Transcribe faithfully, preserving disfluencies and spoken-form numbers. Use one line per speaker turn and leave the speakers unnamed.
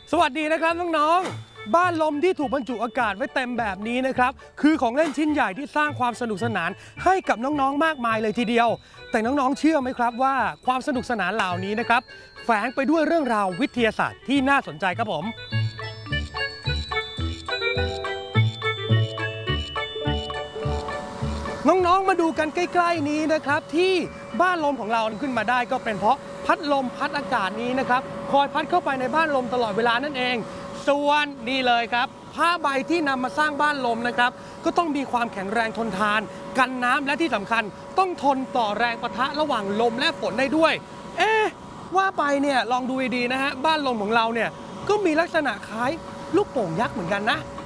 สวัสดีนะครับน้องๆบ้านลมที่ถูกบรรจุอากาศไว้เต็มแบบนี้นะครับคือของเล่นชิ้นใหญ่ที่สร้างความสนุกสนานให้กับน้องๆมากมายเลยทีเดียวแต่น้องๆเชื่อไหมครับว่าความสนุกสนานเหล่านี้นะครับแฝงไปด้วยเรื่องราววิทยาศาสตร์ที่น่าสนใจครับผมน้องๆมาดูกันใกล้ๆนี้นะครับที่บ้านลมของเราขึ้นมาได้ก็เป็นเพราะพัดลมพัดอากาศนี้นะครับคอยพัดเข้าไปในบ้านลมตลอดเวลานั่นเองส่วนนี่เลยครับผ้าใบที่นำมาสร้างบ้านลมนะครับก็ต้องมีความแข็งแรงทนทานกันน้ำและที่สำคัญต้องทนต่อแรงปะทะระหว่างลมและฝนได้ด้วยเอ๊ะว่าไปเนี่ยลองดูดีๆนะฮะบ้านลมของเราเนี่ยก็มีลักษณะคล้ายลูกโป่งยักษ์เหมือนกันนะ